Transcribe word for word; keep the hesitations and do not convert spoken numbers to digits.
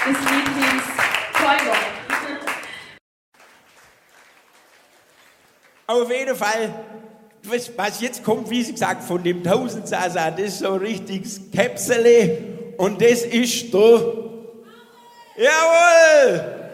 Das Lied hieß Träumer. Auf jeden Fall, was, was jetzt kommt, wie gesagt, von dem Tausendsasa, das ist so ein richtiges Käpsele und das ist der... Jawohl!